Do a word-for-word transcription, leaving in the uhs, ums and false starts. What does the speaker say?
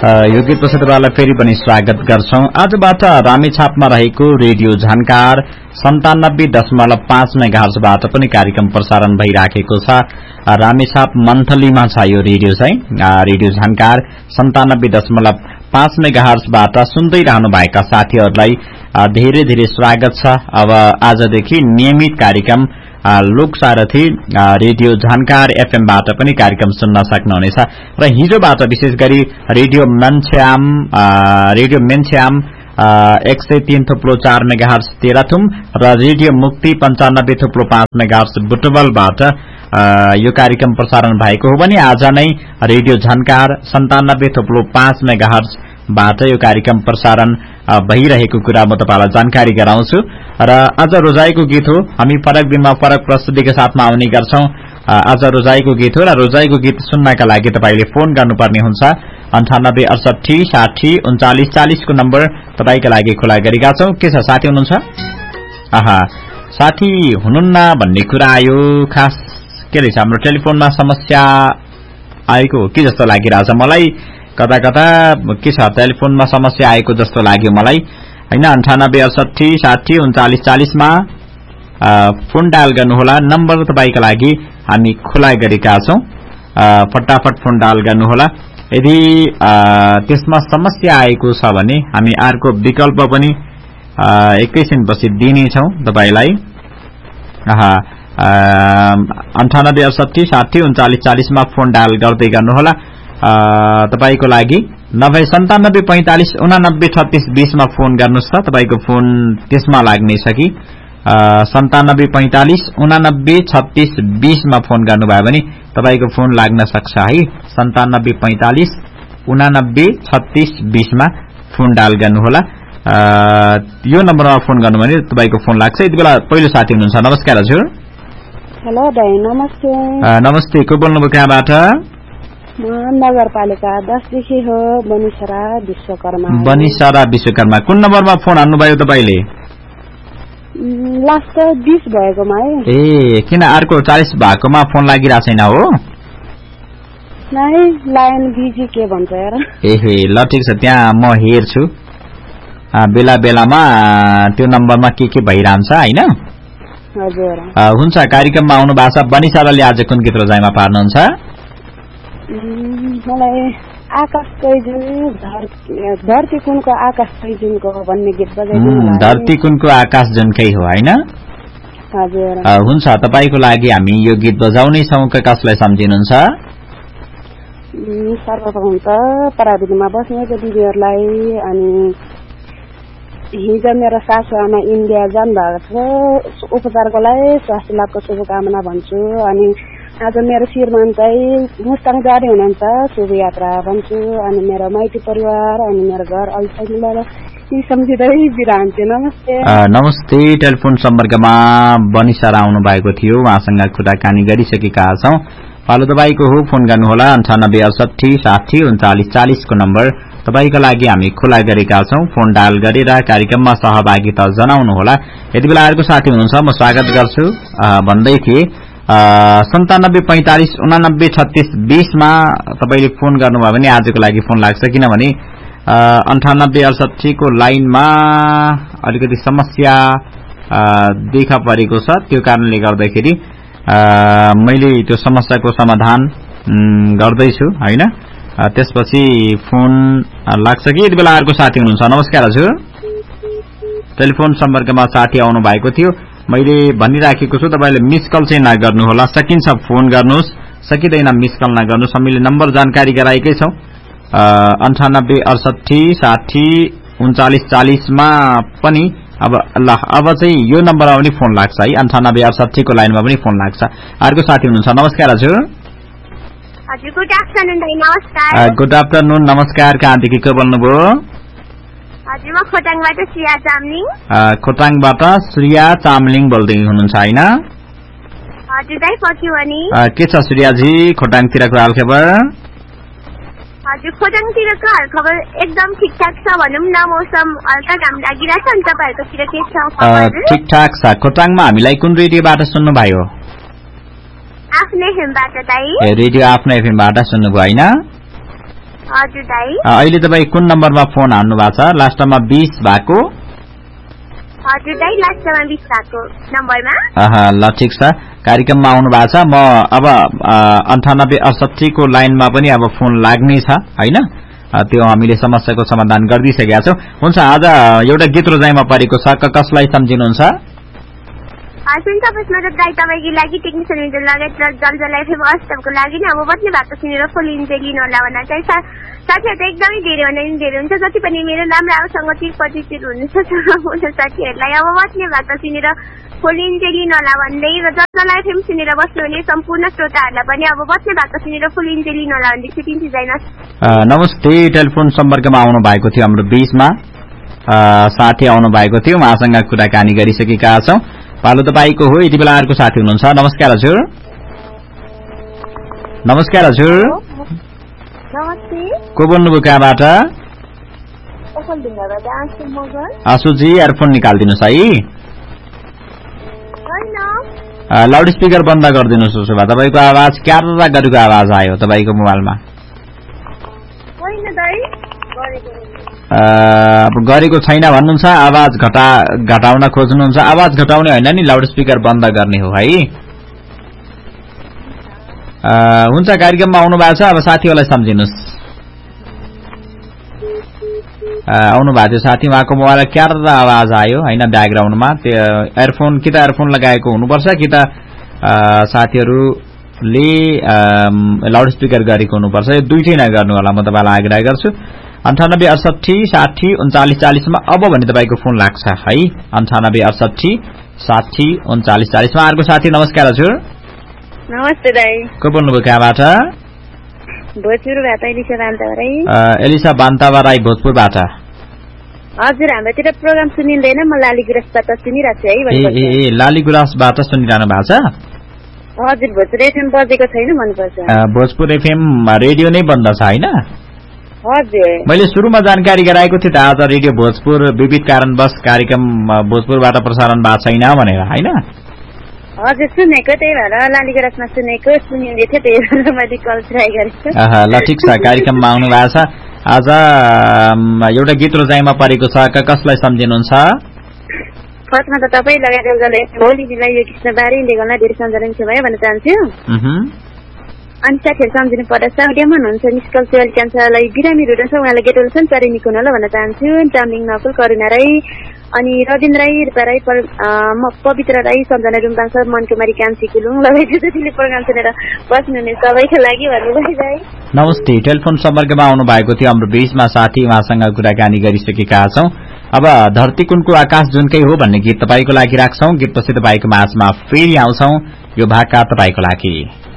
यो गीत पछि तपाईलाई फेरि पनि स्वागत गर्छौं। आजबाट रामेछापमा रहेको रेडियो झन्कार सन्तानब्बे दशमलव पाँच मेगाहर्जबाट पनि कार्यक्रम प्रसारण भइराखेको छ। रामेछाप मन्थलीमा छ यो रेडियो चाहिँ रेडियो झन्कार सन्तानब्बे दशमलव पाँच मेगाहर्जबाट सुन्दै रहनु भएका साथीहरूलाई धेरै धेरै स्वागत छ। अब आजदेखि नियमित कार्यक्रम लोक सारथी रेडियो झन्कार एफएमबाट पनि कार्यक्रम सुन्न सक्नुहुनेछ र हिजोबाट विशेष गरी रेडियो मेन्च्याम रेडियो मेन्च्याम एक सय तीन थुप्लो चार मेगाहर्ज तेह्रथुम र रेडियो मुक्ति पञ्चानब्बे थुप्लो पाँच मेगाहर्ज बुटवलबाट यो कार्यक्रम प्रसारण भएको हो भने आज नै रेडियो झन्कार सन्तानब्बे थुप्लो पाँच मेगाहर्ज बाट यो कार्यक्रम प्रसारण भइरहेको कुरा म तपाईलाई जानकारी गराउँछु। र आज रोजाइको गीत हो। हामी फरक दिनमा फरक प्रस्तुतिका साथमा आउने गर्छौं। आज रोजाइको गीत हो र रोजाइको गीत सुन्नका लागि तपाईले फोन गर्नुपर्ने हुन्छ। अन्ठानब्बे अडसठी साठी उन्चालिस चालिस को नम्बर तपाईका लागि खुला गरेका छौं। के छ साथी हुनुहुन्छ? आहा साथी हुनुहुन्न भन्ने कुरा आयो। खास के रहेछ हाम्रो टेलिफोनमा समस्या आएको के जस्तो लागिरहेछ मलाई। कता कता के छ टेलिफोनमा समस्या आएको जस्तो लाग्यो मलाई हैन। अन्ठानब्बे अडसठी साठी उन्चालिस चालिस मा फोन डायल गर्नुहोला। नम्बर तपाईका लागि हामी खुला गरेका छौं। फटाफट फोन डायल गर्नुहोला। यदि त्यसमा समस्या आएको छ भने हामी अर्को विकल्प पनि एकैछिनपछि दिने छौं तपाईलाई। आहा अन्ठानब्बे अडसठी साठी उन्चालिस चालिस मा फोन डायल गर्दै गर्नुहोला। तपाईको लागि नभए सन्तानब्बे पैंतालिस उनानब्बे छत्तीस बीस मा फोन गर्नुस् त तपाईको फोन त्यसमा लाग्नेछ कि सन्तानब्बे पैंतालिस उनानब्बे छत्तीस बीस मा फोन गर्नुभयो भने तपाईको फोन लाग्न सक्छ है। सन्तानब्बे पैंतालिस उनानब्बे छत्तीस बीस मा फोन डायल गर्नुहोला। यो नम्बरमा फोन गर्नु भने तपाईको फोन लाग्छ। यति बेला पहिलो साथी हुनुहुन्छ। नमस्कार हजुर। हेलो दाइ नमस्ते। नमस्ते को बोल्नुभयो कहाँबाट? म नगरपालिका दस देखि हो बनिसरा विश्वकर्मा। बनिसरा विश्वकर्मा। कुन नम्बरमा फोन हान्नुभयो तपाईले? लास्ट बीस भएकोमा है। ए किन अर्को चालीस भएकोमा फोन लागिरहेको छैन हो? नै लाइन बिजी के भन्छ यार। ए हे ल ठीक छ त्यहाँ म हेर्छु। बेला बेलामा त्यो नम्बरमा के के भइरहन्छ हैन। हजुर हुन्छ कार्यक्रममा आउनु भएको छ। बनिसराले आज कुन गीत रोजाइमा पार्नुहुन्छ? मलाई आकाश कैजुन धरती कुनको आकाश कैजुनको भन्ने गीत बजाइदिनु। धरती कुनको आकाश जुनकै हो हैन। हजुर हुन्छ तपाईको लागि हामी यो गीत बजाउने छौं। कसलाई सम्झिनुहुन्छ? सर्वप्रथम त प्राविधिकमा बस्नेको दिदीहरूलाई अनि हिजो मेरो सासू आमा इन्डिया जानुभएको छ उपचारको लागि स्वास्थ्य लाभको शुभकामना भन्छु। अनि आज मेरो श्रीमान चाहिँ मुस्ताङ जाँदै हुनुहुन्छ शुभ यात्रा भन्छु। अनि मेरो माइती परिवार अनि मेरो घर अल्छिलाई यी सम्झिँदै बिदा हुन्छु। नमस्ते। नमस्ते। टेलिफोन सम्पर्कमा बनिसरा आउनु भएको थियो। उहाँसँग कुराकानी गरिसकेका छौं। पालो तपाईको हो। फोन गर्नुहोला। अन्ठानब्बे अडसठी साठी उन्चालिस चालिस को नम्बर तपाईका लागि हामी खुला गरेका छौं। फोन डायल गरेर कार्यक्रममा सहभागिता जनाउनुहोला। यति बेला अर्को साथी हुनुहुन्छ म स्वागत गर्छु भन्दै थिए। सन्तानब्बे पैंतालिस उनानब्बे छत्तीस बीस मा तपाईले फोन गर्नुभयो भने आजको लागि फोन लाग्छ। किनभने अन्ठानब्बे अडसठी को लाइनमा अलिकति समस्या देखा परेको छ। त्यो कारणले गर्दाखेरि मैले त्यो समस्याको समाधान गर्दैछु हैन। त्यसपछि फोन लाग्छ कि। यति बेला अर्को साथी हुनुहुन्छ। नमस्कार हजुर। टेलिफोन सम्पर्कमा साथी आउनु भएको थियो। मैले भनिराखेको छु तपाईले मिस कल चाहिँ नगर्नु होला। सकिन्छ फोन गर्नुस्, सकिदैन मिस कल नगर्नुस्। हामीले नम्बर जानकारी गराएकै छौं। अन्ठानब्बे अडसठी साठी उन्चालिस चालिस मा पनि अब ल अब चाहिँ यो नम्बरमा पनि फोन लाग्छ है। अन्ठानब्बे अडसठी को लाइनमा पनि फोन लाग्छ। अर्को साथी हुनुहुन्छ। नमस्कार हजुर। हजुर गुड आफ्टरनुन दाइ नमस्कार। गुड आफ्टरनुन नमस्कार। कहाँदेखि को बोल्नुभयो? हजुर म खोटाङबाट श्रिया चामलिङ। खोटाङबाट श्रिया चामलिङ बोल्दै हुनुहुन्छ हैन? हजुर दाइ पक्यो अनि के छ श्रियाजी खोटाङतिरको हालखबर? हजुर खोटाङतिरको हालखबर एकदम ठिकठाक छ भनौँ न। मौसम हल्का घाम लागिरहेछ। अनि तपाईहरुकोतिर के छ? ठिकठाक छ। खोटाङमा हामीलाई कुन रेडियोबाट सुन्नु भयो? आफ्नै एफएमबाट दाइ। ए रेडियो आफ्नै एफएमबाट सुन्नुभयो हैन? हजुर दाइ। अहिले तपाईँ कुन नम्बरमा फोन हान्नु भएको छ? लास्टमा बीस भएको? हजुर दाइ, लास्टमा बीस भएको नम्बरमा। ल ठिक छ, कार्यक्रममा आउनु भएको छ। म अब अन्ठानब्बे अडसठी को लाइनमा पनि अब फोन लाग्नै छ होइन, त्यो हामीले समस्याको समाधान गरिदिइसकेका छौँ। हुन्छ, आज एउटा गीत रोजाइमा परेको छ, कसलाई सम्झिनुहुन्छ? हुन्छ, फर्स्टमा त दाइ तपाईँको लागि, टेक्निसियन मिटर लगायत र जलजला एफएम वास्तवको लागि नै अब बस्ने भएको सुनेर फुल इन्जोय लिनु होला भन्न चाहिँ साथीहरू त एकदमै धेरै भन्दा पनि धेरै हुन्छ। जति पनि मेरो राम्रो आउँसँग चिरपचिर हुनुहुन्छ साथीहरूलाई अब बस्ने भएको सुनेर फुल इन्जोय लिनु होला भन्दै र जलजला एफएम सुनेर बस्नुहुने सम्पूर्ण श्रोताहरूलाई पनि अब बस्ने भएको सुनेर फुल इन्जोय लिनु होला भन्दै छुट्टिन्छु जाइनुहोस्। नमस्ते, टेलिफोन सम्पर्कमा आउनु भएको थियो हाम्रो बीचमा साथी आउनु भएको थियो, उहाँसँग कुराकानी गरिसकेका छौँ। पालो तपाईँको हो, यति बेला अर्को साथी हुनुहुन्छ। नमस्कार हजुर। नमस्कार हजुर। नमस्ते, को बोल्नुभयो कहाँबाट? आशुजी, एयरफोन निकालिदिनुहोस् है। लाउड स्पिकर बन्द गरिदिनुहोस्। उसो भए तपाईँको आवाज क्यारा गरेको आवाज आयो तपाईँको मोबाइलमा। अब गरेको छैन भन्नुहुन्छ, आवाज घटा घटाउन खोज्नुहुन्छ। आवाज घटाउने होइन नि, लाउड स्पिकर बन्द गर्ने हो है। हुन्छ, कार्यक्रममा आउनु भएको छ, अब साथीहरूलाई सम्झिनुहोस्। आउनु भएको थियो साथी, उहाँको मोबाइल क्यारा आवाज आयो होइन ब्याकग्राउन्डमा। त्यो एयरफोन कि त एयरफोन लगाएको हुनुपर्छ कि त साथीहरूले लाउड स्पिकर गरेको हुनुपर्छ। यो दुइटै नगर्नु होला, म तपाईँलाई आग्रह गर्छु। अन्ठानब्बे अडसठी साठी उन्चालिस चालिसमा अब भने तपाईँको फोन लाग्छ है। अन्ठानब्बे अडसठी साठी उन्चालिस चालिसमा। अर्को साथी, नमस्कार हजुर। नमस्ते दाइ, को बोल्नुभयो कहाँबाट? भोजपुरबाट एलिसा बान्तावा राई। एलिसा बान्तावा राई, भोजपुरबाट। हजुर, हाम्रोतिर प्रोग्राम सुनिँदैन, म लालीगुराँसबाट सुनिरहेको छु है। ए ए लालीगुराँसबाट सुनिरहनु भएको छ? हजुर, भोजपुर एफएम बजेको छैन भन्नुपर्छ। भोजपुर एफएम रेडियो नै बन्द छ होइन? हजुर, मैले सुरुमा जानकारी गराएको थिएँ त आज रेडियो भोजपुर विविध कारणवश कार्यक्रम भोजपुरबाट प्रसारण भएको छैन भनेर होइन? हजुर, सुनेको, त्यही भएर लालीगुराँसमा सुनेको सुनिँदै थियो, त्यही भएर मैले कल ट्राई गरेको। ल ठिक छ, कार्यक्रममा आउनु भएको छ। आज एउटा गीत रोजाइमा परेको छ, कसलाई सम्झिनुहुन्छ? फर्स्टमा त तपाईँ लगाएर भोलिलाई यो कृष्ण बारी इन्डिगललाई धेरै सम्झना छ भयो भन्न चाहन्छु। अनि साथीहरू सम्झिनु पर्दा साउडियामा हुनुहुन्छ निष्कल सेल क्यान्सरलाई बिरामी हुनुहुन्छ, उहाँलाई गेटोल छन् चारै निकुन होला भन्न चाहन्छु। टामिङ नकुल करुणा राई, अनि रविन्द्र राई, रूपा राई, पवित्र राई, सम्झना रुम्बाङ सर, मनकुमारी कान्छी कुलुङ लगायत जतिले प्रोग्राम सुनेर बस्नुहुने सबैको लागि भन्नुभयो दाइ। नमस्ते, टेलिफोन सम्पर्कमा आउनु भएको थियो हाम्रो बीचमा साथी, उहाँसँग कुराकानी गरिसकेका छौँ। अब धरती कुनको आकाश जुनकै हो भन्ने गीत तपाईँको लागि राख्छौँ। गीतपछि तपाईँको माझमा फेरि आउँछौँ। यो भाका तपाईँको लागि।